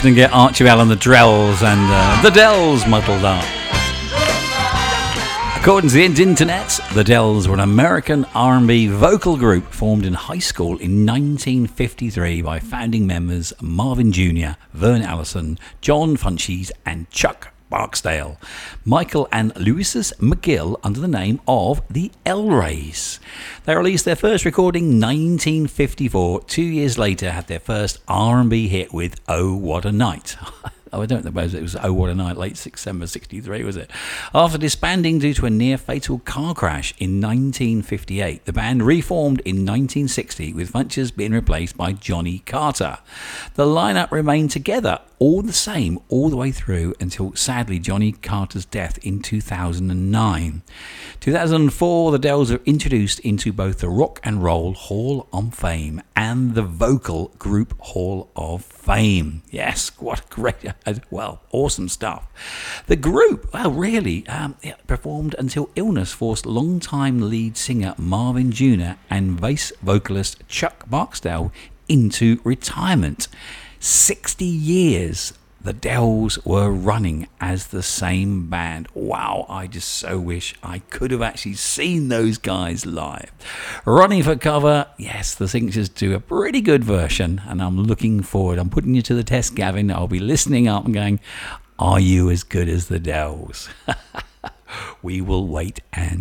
often get Archie Bell and the Drells and the Dells muddled up. According to the internet, the Dells were an American R&B vocal group formed in high school in 1953 by founding members Marvin Jr., Vern Allison, John Funches and Chuck Barksdale, Michael and Louisus McGill under the name of the El-Rays. They released their first recording in 1954. 2 years later had their first R&B hit with Oh What a Night. I don't know, it was Oh What a Night, late December 63, was it? After disbanding due to a near-fatal car crash in 1958, the band reformed in 1960 with Funches being replaced by Johnny Carter. The lineup remained together all the same all the way through until, sadly, Johnny Carter's death in 2009. 2004, the Dells were introduced into both the Rock and Roll Hall of Fame and the Vocal Group Hall of Fame. Yes, what great, awesome stuff. The group, performed until illness forced longtime lead singer Marvin Jr. and bass vocalist Chuck Barksdale into retirement. 60 years the Dells were running as the same band. Wow, I just so wish I could have actually seen those guys live. Running for cover, yes, the Signatures do a pretty good version, and I'm looking forward. I'm putting you to the test, Gavin. I'll be listening up and going, are you as good as the Dells? We will wait and